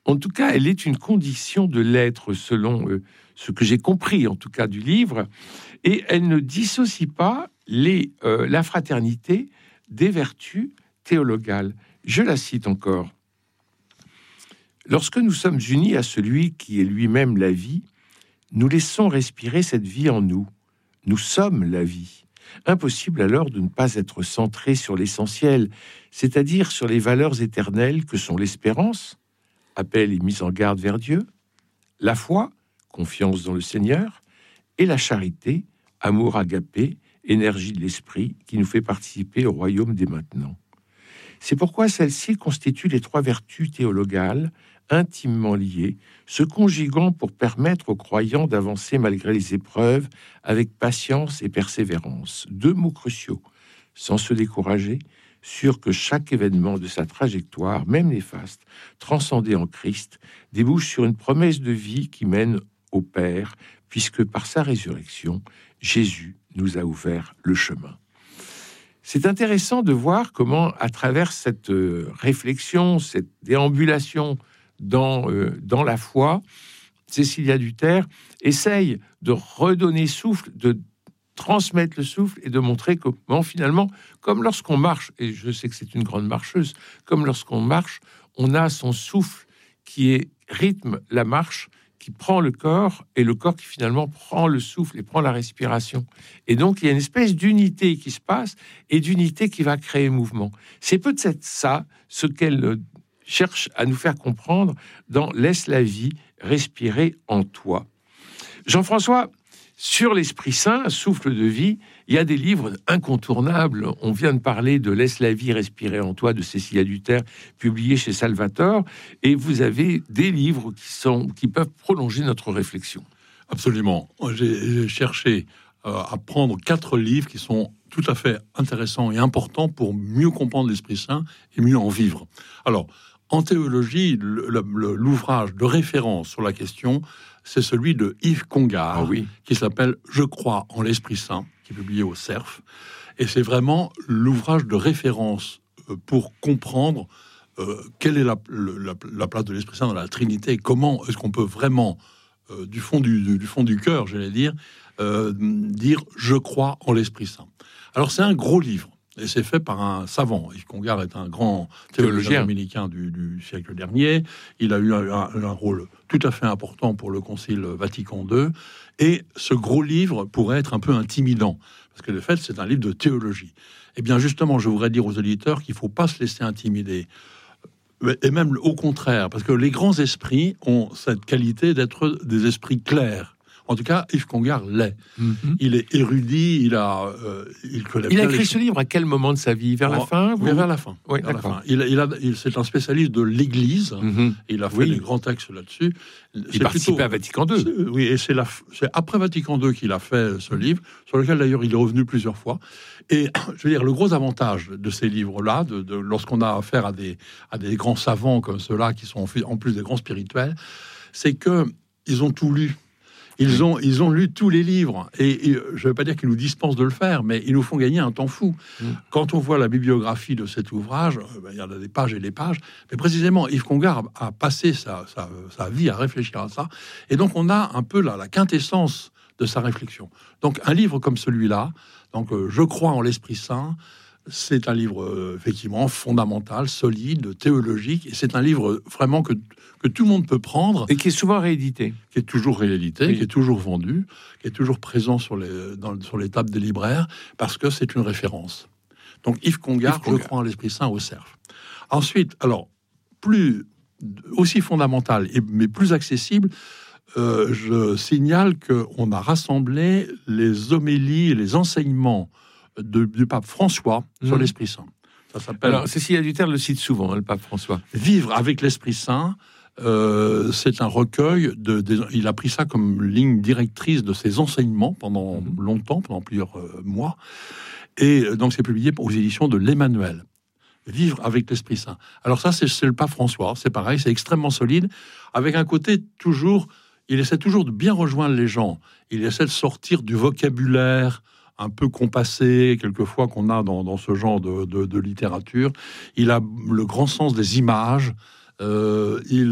En tout cas, elle est une condition de l'être, selon ce que j'ai compris, en tout cas, du livre. Et elle ne dissocie pas la fraternité des vertus théologales. Je la cite encore. Lorsque nous sommes unis à celui qui est lui-même la vie, nous laissons respirer cette vie en nous. Nous sommes la vie. Impossible alors de ne pas être centré sur l'essentiel, c'est-à-dire sur les valeurs éternelles que sont l'espérance, appel et mise en garde vers Dieu, la foi, confiance dans le Seigneur, et la charité, amour agapé, énergie de l'esprit qui nous fait participer au royaume des maintenant. C'est pourquoi celle-ci constitue les trois vertus théologales intimement liées, se conjuguant pour permettre aux croyants d'avancer malgré les épreuves avec patience et persévérance. Deux mots cruciaux, sans se décourager, sûr que chaque événement de sa trajectoire, même néfaste, transcendé en Christ, débouche sur une promesse de vie qui mène au Père, puisque par sa résurrection, Jésus nous a ouvert le chemin. C'est intéressant de voir comment, à travers cette réflexion, cette déambulation dans la foi, Cécilia Duterre essaye de redonner souffle, de transmettre le souffle et de montrer comment finalement, comme lorsqu'on marche, et je sais que c'est une grande marcheuse, comme lorsqu'on marche, on a son souffle qui rythme la marche, qui prend le corps, et le corps qui finalement prend le souffle et prend la respiration. Et donc, il y a une espèce d'unité qui se passe, et d'unité qui va créer mouvement. C'est peut-être ça, ce qu'elle cherche à nous faire comprendre dans « Laisse la vie respirer en toi ». Jean-François, sur l'Esprit Saint, souffle de vie, il y a des livres incontournables. On vient de parler de « Laisse la vie respirer en toi » de Cécilia Duterre, publié chez Salvator, et vous avez des livres qui peuvent prolonger notre réflexion. Absolument. J'ai cherché à prendre 4 livres qui sont tout à fait intéressants et importants pour mieux comprendre l'Esprit Saint et mieux en vivre. Alors, en théologie, l'ouvrage de référence sur la question, c'est celui de Yves Congar, qui s'appelle « Je crois en l'Esprit Saint », qui est publié au Cerf. Et c'est vraiment l'ouvrage de référence pour comprendre quelle est la place de l'Esprit Saint dans la Trinité, et comment est-ce qu'on peut vraiment, du fond du cœur, j'allais dire « Je crois en l'Esprit Saint ». Alors, c'est un gros livre. Et c'est fait par un savant. Yves Congar est un grand théologien dominicain du siècle dernier. Il a eu un rôle tout à fait important pour le Concile Vatican II. Et ce gros livre pourrait être un peu intimidant, parce que de fait, c'est un livre de théologie. Eh bien, justement, je voudrais dire aux auditeurs qu'il ne faut pas se laisser intimider. Et même au contraire, parce que les grands esprits ont cette qualité d'être des esprits clairs. En tout cas, Yves Congar l'est. Il est érudit, il connaît bien. Il a écrit ce livre à quel moment de sa vie ? Vers la fin ? Vers la fin. Oui, vers la fin. C'est un spécialiste de l'Église. Il a fait des grands textes là-dessus. Il participait à Vatican II. Oui, et c'est après Vatican II qu'il a fait ce livre, sur lequel d'ailleurs il est revenu plusieurs fois. Et je veux dire, le gros avantage de ces livres-là, lorsqu'on a affaire à des grands savants comme ceux-là, qui sont en plus des grands spirituels, c'est qu'ils ont tout lu. Ils ont lu tous les livres, et je ne veux pas dire qu'ils nous dispensent de le faire, mais ils nous font gagner un temps fou. Quand on voit la bibliographie de cet ouvrage, il y en a des pages et des pages, mais précisément, Yves Congar a passé sa vie à réfléchir à ça, et donc on a un peu la quintessence de sa réflexion. Donc un livre comme celui-là, donc Je crois en l'Esprit Saint, c'est un livre effectivement fondamental, solide, théologique, et c'est un livre vraiment que tout le monde peut prendre. Et qui est souvent réédité. Qui est toujours réédité, qui est toujours vendu, qui est toujours présent sur les tables des libraires, parce que c'est une référence. Donc Yves Congar, Je crois en l'Esprit Saint au Cerf. Ensuite, alors, aussi fondamental, mais plus accessible, je signale qu'on a rassemblé les homélies et les enseignements du pape François sur l'Esprit Saint. Ça s'appelle... Alors, Cécilia Duterre le cite souvent, le pape François. Vivre avec l'Esprit Saint, c'est un recueil il a pris ça comme ligne directrice de ses enseignements pendant longtemps, pendant plusieurs mois. Et donc, c'est publié aux éditions de l'Emmanuel. Vivre avec l'Esprit Saint. Alors ça, c'est le pape François. C'est pareil, c'est extrêmement solide, avec un côté toujours... Il essaie toujours de bien rejoindre les gens. Il essaie de sortir du vocabulaire un peu compassé, quelquefois, qu'on a dans ce genre de littérature. Il a le grand sens des images. Il